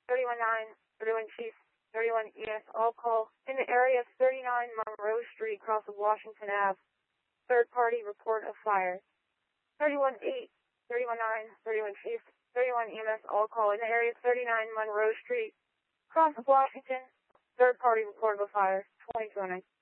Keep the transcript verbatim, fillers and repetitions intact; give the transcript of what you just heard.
thirty-one nine, thirty-one Chief, thirty-one E S, all call in the area of thirty-nine Monroe Street, across of Washington Avenue. Third party report of fire. thirty-one eight, thirty-one nine, thirty-one Chief, thirty-one E M S, all call in the area of thirty-nine Monroe Street, across of Washington. Third party report of a fire. twenty-two oh nine.